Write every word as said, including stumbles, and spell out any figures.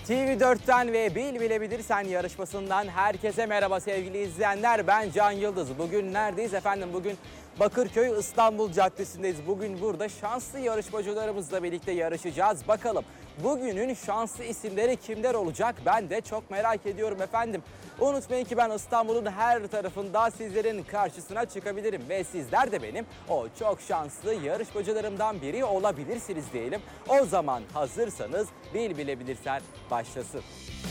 T V dörtten ve Bil Bilebilirsen yarışmasından herkese merhaba sevgili izleyenler. Ben Can Yıldız. Bugün neredeyiz efendim? Bugün Bakırköy İstanbul Caddesi'ndeyiz. Bugün burada şanslı yarışmacılarımızla birlikte yarışacağız. Bakalım bugünün şanslı isimleri kimler olacak? Ben de çok merak ediyorum efendim. Unutmayın ki ben İstanbul'un her tarafında sizlerin karşısına çıkabilirim. Ve sizler de benim o çok şanslı yarışmacılarımdan biri olabilirsiniz diyelim. O zaman hazırsanız Bil Bilebilirsen başlasın.